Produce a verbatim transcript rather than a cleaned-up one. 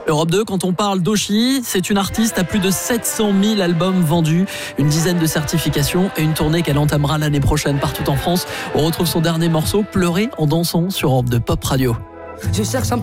Europe deux, quand on parle d'Oshi, c'est une artiste à plus de sept cent mille albums vendus, une dizaine de certifications et une tournée qu'elle entamera l'année prochaine partout en France. On retrouve son dernier morceau, Pleurer en dansant, sur Europe deux Pop Radio. Je cherche un